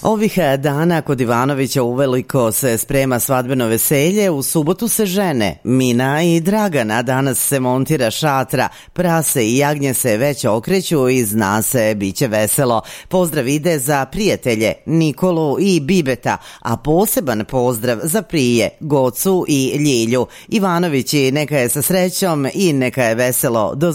Ovih dana kod Ivanovića uveliko se sprema svadbeno veselje, u subotu se žene Mina i Dragana, danas se montira šatra, prase i jagnje se već okreću i zna se, bit će veselo. Pozdrav ide za prijatelje Nikolu i Bibeta, a poseban pozdrav za prije Gocu i Ljilju. Ivanovići, neka je sa srećom i neka je veselo do